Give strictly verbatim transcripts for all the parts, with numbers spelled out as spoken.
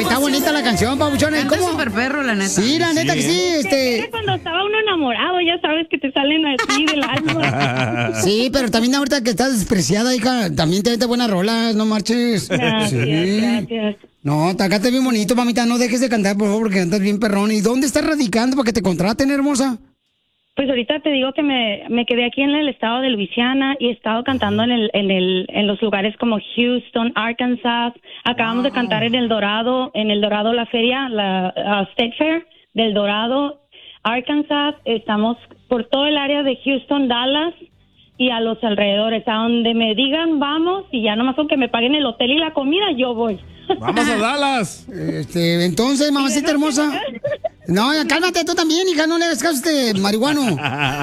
está bonita la canción, papuchona. Canta súper perro, la neta. Sí, la neta que sí, este... Era cuando estaba uno enamorado, ya sabes que te salen así del alma. Sí, pero también ahorita que estás despreciada, hija, también te vete buenas rolas, no marches. Gracias, sí. gracias. No, te cantas bien bonito, mamita, no dejes de cantar, por favor, porque cantas bien perrón. ¿Y dónde estás radicando para que te contraten, hermosa? Pues ahorita te digo que me, me quedé aquí en el estado de Luisiana y he estado cantando en el, en el, en los lugares como Houston, Arkansas. Acabamos wow. de cantar en El Dorado, en El Dorado la feria, la uh, State Fair del Dorado, Arkansas. Estamos por todo el área de Houston, Dallas y a los alrededores, a donde me digan vamos y ya nomás con que me paguen el hotel y la comida, yo voy. ¡Vamos a Dallas! Este, entonces, mamacita hermosa. No, cálmate tú también, hija, no le hagas caso a este marihuano.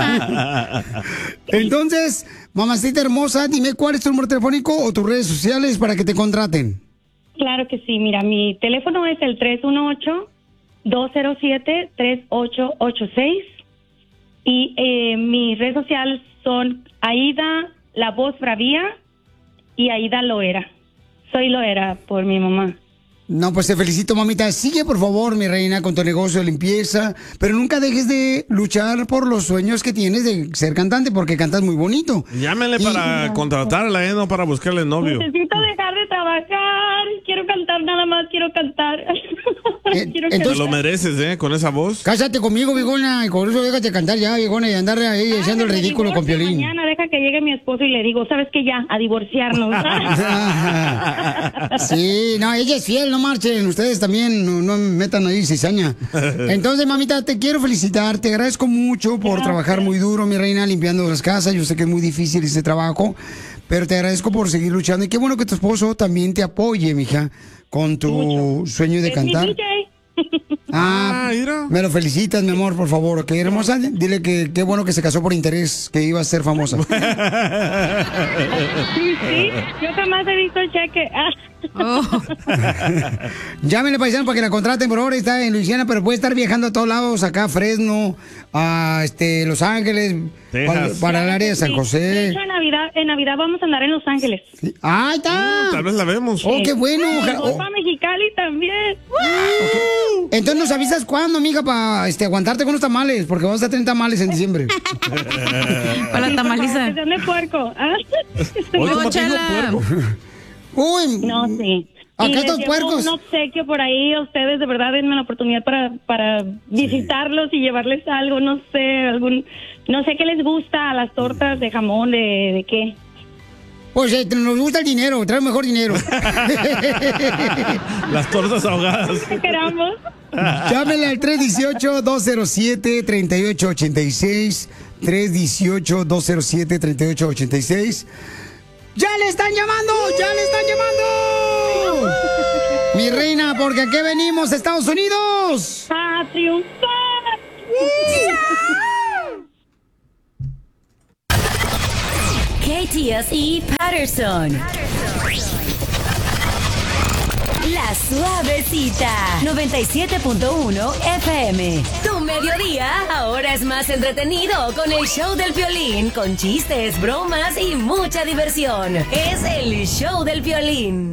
Entonces, mamacita hermosa, dime cuál es tu número telefónico o tus redes sociales para que te contraten. Claro que sí, mira, mi teléfono es el tres uno ocho, dos cero siete, tres ocho ocho seis y eh, mis redes sociales son Aida La Voz Bravía y Aida Loera. Soy Loera por mi mamá. No, pues te felicito, mamita. Sigue, por favor, mi reina, con tu negocio de limpieza, pero nunca dejes de luchar por los sueños que tienes de ser cantante, porque cantas muy bonito. Llámenle y... para contratarla, ¿eh? No para buscarle novio. Necesito dejar de trabajar. Quiero cantar nada más, quiero cantar. Eh, quiero entonces, te lo mereces, ¿eh? Con esa voz. Cásate conmigo, viejona, y con eso déjate cantar ya, viejona, y andar ahí echando el ridículo con Piolín. Mañana deja que llegue mi esposo y le digo, ¿sabes qué? Ya, a divorciarnos. Sí, no, ella es fiel, no marchen. Ustedes también no, no metan ahí cizaña. Entonces, mamita, te quiero felicitar. Te agradezco mucho por Gracias. trabajar muy duro, mi reina, limpiando las casas. Yo sé que es muy difícil ese trabajo, pero te agradezco por seguir luchando. Y qué bueno que tu esposo también te apoye, mija, con tu mucho. sueño de es cantar. Mi D J. Ah, ah me lo felicitas, mi amor, por favor, ¿ok, hermosa? Dile que qué bueno que se casó por interés, que iba a ser famosa. Sí, sí, yo jamás he visto el cheque. Oh. Llámenle, paisano, para que la contraten. Por ahora está en Luisiana, pero puede estar viajando a todos lados, acá a Fresno, a este, Los Ángeles, para, para el área de San José. De hecho, en Navidad, en Navidad vamos a andar en Los Ángeles. Sí. ¡Ah, está! Uh, tal vez la vemos. ¡Oh, qué bueno! Voy para Mexicali también. Okay. Entonces nos avisas cuándo, mija, para este, aguantarte con los tamales, porque vamos a tener tamales en diciembre. Para la tamaliza. Que sean de puerco. ¿Ah? Oye, chala. Uy, no, sí. Acá estos puercos. Un obsequio por ahí a ustedes, de verdad, denme la oportunidad para, para visitarlos sí. y llevarles algo, no sé, algún, no sé qué les gusta a las tortas de jamón, de, de qué. Pues eh, nos gusta el dinero, trae mejor dinero. Las tortas ahogadas. ¿Qué queramos? Llámele al tres uno ocho, dos cero siete, tres ocho ocho seis, tres uno ocho, dos cero siete, tres ocho ocho seis. ¡Ya le están llamando! ¡Ya le están llamando! Mi reina, porque aquí venimos, Estados Unidos. ¡A triunfar! K T S E Patterson. La Suavecita, noventa y siete punto uno F M. Tu mediodía ahora es más entretenido con el show del Piolín, con chistes, bromas y mucha diversión. Es el show del Piolín.